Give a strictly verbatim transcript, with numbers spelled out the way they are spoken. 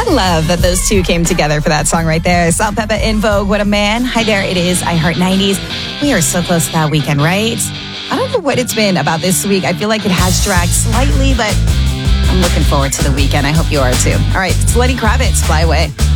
love that those two came together for that song right there. Salt Peppa In Vogue, What a Man. Hi there, it is I Heart nineties. We are so close to that weekend, right? I don't know what it's been about this week. I feel like it has dragged slightly, but I'm looking forward to the weekend. I hope you are too. All right, it's Lenny Kravitz, Fly Away.